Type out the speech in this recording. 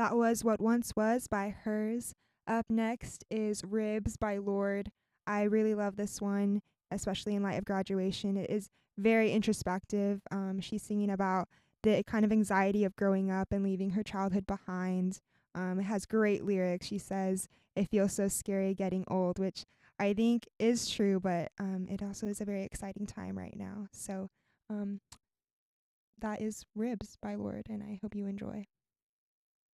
That was What Once Was by Hers. Up next is Ribs by Lord. I really love this one, especially in light of graduation. It is very introspective. She's singing about the kind of anxiety of growing up and leaving her childhood behind. It has great lyrics. She says, "It feels so scary getting old," which I think is true, but it also is a very exciting time right now. So um, that is Ribs by Lord, and I hope you enjoy.